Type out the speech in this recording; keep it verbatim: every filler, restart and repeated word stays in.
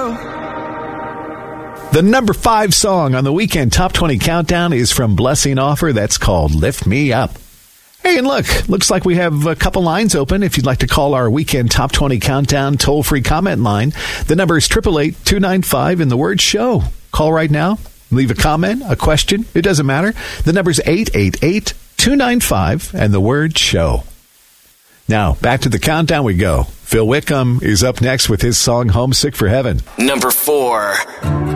The number five song on the Weekend Top twenty Countdown is from Blessing Offer. That's called Lift Me Up. Hey, and look, looks like we have a couple lines open. If you'd like to call our Weekend Top twenty Countdown toll-free comment line, the number is eight eight eight, two nine five and the word show. Call right now. Leave a comment, a question. It doesn't matter. The number is eight eight eight, two nine five and the word show. Now, back to the countdown we go. Phil Wickham is up next with his song Homesick for Heaven. Number four.